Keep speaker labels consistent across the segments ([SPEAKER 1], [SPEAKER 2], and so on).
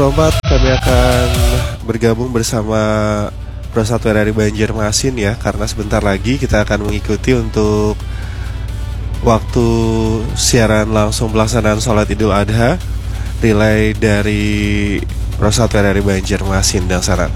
[SPEAKER 1] 2024 kami akan bergabung bersama Persatuan RRI Banjarmasin ya, karena sebentar lagi kita akan mengikuti untuk waktu siaran langsung pelaksanaan sholat Idul Adha relay dari Persatuan RRI Banjarmasin dan Saran.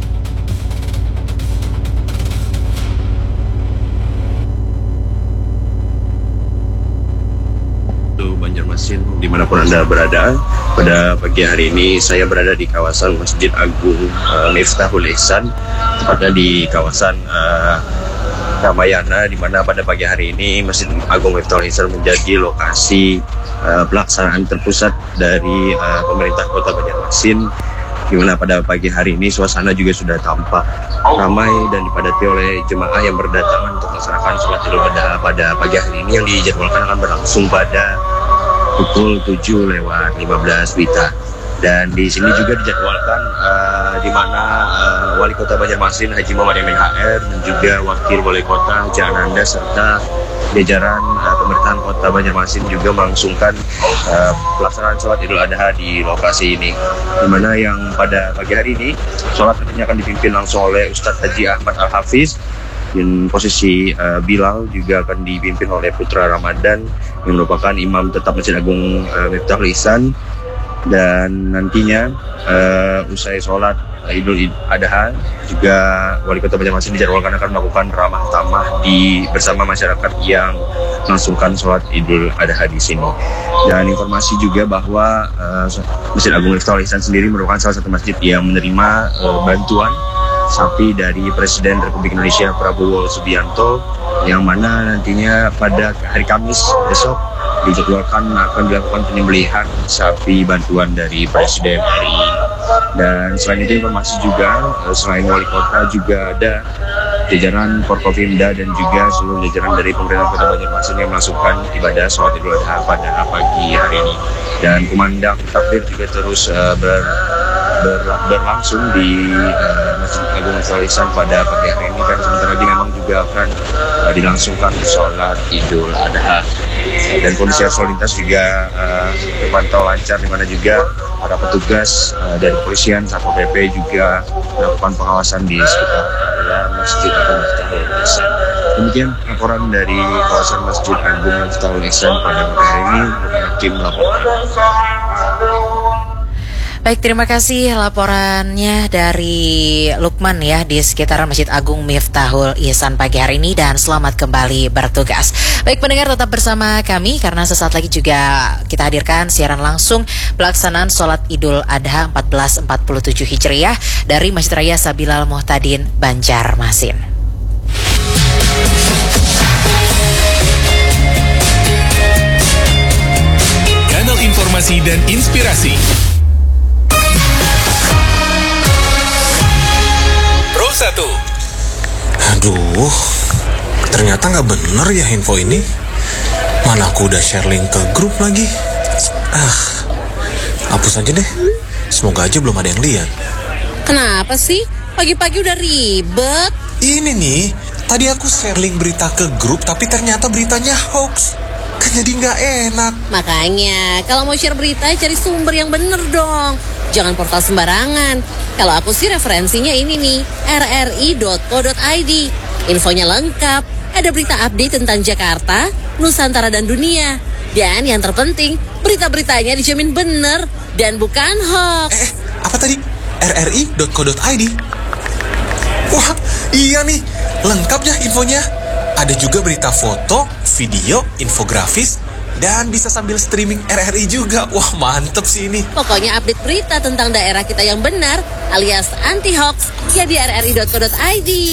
[SPEAKER 2] Banjarmasin dimanapun Anda berada, pada pagi hari ini saya berada di kawasan Masjid Agung Miftahul Ihsan, tepatnya di kawasan Ramayana, di mana pada pagi hari ini Masjid Agung Miftahul Ihsan menjadi lokasi pelaksanaan terpusat dari pemerintah Kota Banjarmasin, di mana pada pagi hari ini suasana juga sudah tampak ramai dan dipadati oleh jemaah yang berdatangan untuk melaksanakan sholat Idul Adha pada pagi hari ini yang dijadwalkan akan berlangsung pada pukul 7:15 WITA. Dan di sini juga dijadwalkan di mana Wali Kota Banjarmasin Haji Muhammad Emin HR dan juga Wakil Wali Kota Haji Ananda serta jajaran pemerintahan Kota Banjarmasin juga melangsungkan pelaksanaan sholat Idul Adha di lokasi ini, di mana yang pada pagi hari ini sholat tentunya akan dipimpin langsung oleh Ustadz Haji Ahmad Al-Hafiz. Dan posisi Bilal juga akan dipimpin oleh Putra Ramadan yang merupakan imam tetap Masjid Agung Miftahul Ihsan. Dan nantinya usai sholat Idul Adha juga Wali Kota Banjarmasin dijadwalkan akan melakukan ramah tamah bersama masyarakat yang melangsungkan sholat Idul Adha di sini. Dan informasi juga bahwa Masjid Agung Miftahul Ihsan sendiri merupakan salah satu masjid yang menerima bantuan sapi dari Presiden Republik Indonesia Prabowo Subianto, yang mana nantinya pada hari Kamis besok dijadwalkan akan dilakukan penyembelihan sapi bantuan dari Presiden RI. Dan selain itu informasi juga selain wali kota juga ada jajaran Forkopimda dan juga seluruh jajaran dari pemerintah Kota Banjarmasin yang melangsungkan ibadah sholat Idul Adha pada pagi hari ini. Dan kumandang takbir juga terus berlangsung di Masjid Agung Miftahul Ihsan pada pagi hari ini, dan sebentar lagi memang juga akan dilangsungkan sholat Idul Adha. Dan kondisi arus lalu lintas juga terpantau lancar, di mana juga para petugas dari kepolisian Satpol PP juga melakukan pengawasan di sekitar area Masjid Agung Miftahul Ihsan. Demikian laporan dari kawasan Masjid Agung Miftahul Ihsan pada pagi hari ini. Tim laporan.
[SPEAKER 3] Baik, terima kasih laporannya dari Lukman ya di sekitaran Masjid Agung Miftahul Ihsan pagi hari ini, dan selamat kembali bertugas. Baik pendengar, tetap bersama kami karena sesaat lagi juga kita hadirkan siaran langsung pelaksanaan sholat Idul Adha 1447 Hijriah dari Masjid Raya Sabilal Muhtadin Banjarmasin.
[SPEAKER 4] Kanal informasi dan inspirasi Pro 1.
[SPEAKER 5] Aduh, ternyata nggak bener ya info ini. Mana aku udah share link ke grup lagi. Hapus aja deh. Semoga aja belum ada yang lihat.
[SPEAKER 6] Kenapa sih? Pagi-pagi udah ribet.
[SPEAKER 5] Ini nih, tadi aku share link berita ke grup, tapi ternyata beritanya hoax. Kan jadi nggak enak.
[SPEAKER 6] Makanya, kalau mau share berita, cari sumber yang bener dong. Jangan portal sembarangan. Kalau aku sih referensinya ini nih, rri.co.id. Infonya lengkap, ada berita update tentang Jakarta, Nusantara dan dunia. Dan yang terpenting, berita-beritanya dijamin bener dan bukan hoax.
[SPEAKER 5] Apa tadi? rri.co.id? Wah, iya nih, lengkap ya infonya. Ada juga berita foto, video, infografis, dan bisa sambil streaming RRI juga. Wah, mantep sih ini.
[SPEAKER 6] Pokoknya update berita tentang daerah kita yang benar alias anti hoax ya di rri.co.id.